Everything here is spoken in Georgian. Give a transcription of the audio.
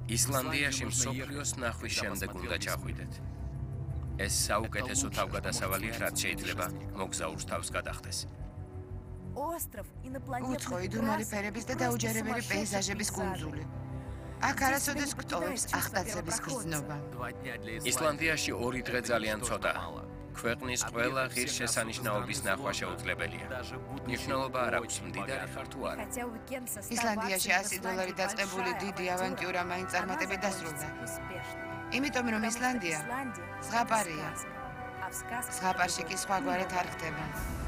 ისლანდიაში მსოფლიოს ნახვის შემდეგ უნდა ჩახვიდეთ. ეს საუკეთესო თავგადასავალია, რაც შეიძლება მოგზაურს თავს გადახდეს. უცხო იდუმალი ფერების და დაუჯერებელი პეიზაჟების კუნძული. აქ არასოდეს გტოვებს ახტაცების გრძნობა. ისლანდიაში 2 დღე ძალიან ცოტაა. ქვეყნის ყველა ღირსშესანიშნაობის ნახვა შეუძლებელია. მნიშვნელობა არ აქვს მდიდარი ხარ თუ არა. ისლანდიაში $100 დაწყებული დიდი ავანტიურა მაინც წარმატებით დასრულდა. იმიტომ რომ ისლანდია ზღაპარია. ზღაპარში კი სხვაგვარად არ ხდება.